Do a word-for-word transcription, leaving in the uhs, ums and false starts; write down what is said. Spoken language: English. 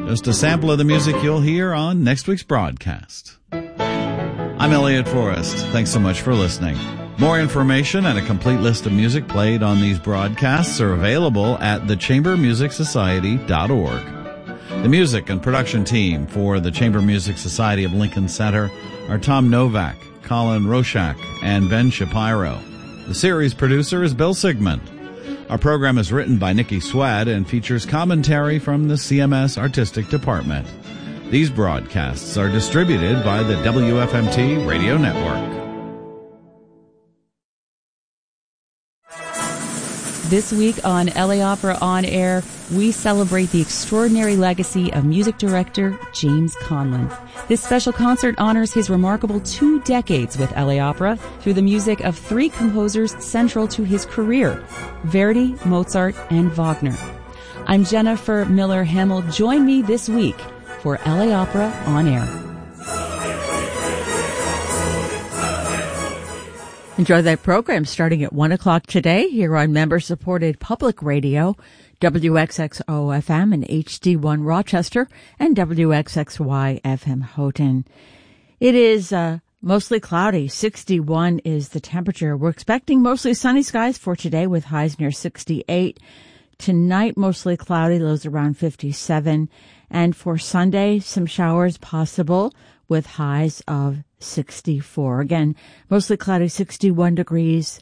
Just a sample of the music you'll hear on next week's broadcast. I'm Elliot Forrest. Thanks so much for listening. More information and a complete list of music played on these broadcasts are available at the chamber music society dot org. The music and production team for the Chamber Music Society of Lincoln Center are Tom Novak, Colin Roshak, and Ben Shapiro. The series producer is Bill Sigmund. Our program is written by Nikki Swad and features commentary from the C M S Artistic Department. These broadcasts are distributed by the W F M T Radio Network. This week on L A Opera On Air, we celebrate the extraordinary legacy of music director James Conlon. This special concert honors his remarkable two decades with L A Opera through the music of three composers central to his career, Verdi, Mozart, and Wagner. I'm Jennifer Miller Hamill. Join me this week for L A Opera On Air. Enjoy that program starting at one o'clock today here on member-supported public radio, W X X O F M and H D one Rochester and W X X Y F M Houghton. It is uh, mostly cloudy. sixty-one is the temperature. We're expecting mostly sunny skies for today with highs near sixty-eight. Tonight, mostly cloudy, lows around fifty-seven. And for Sunday, some showers possible with highs of sixty-four. Again, mostly cloudy, sixty-one degrees.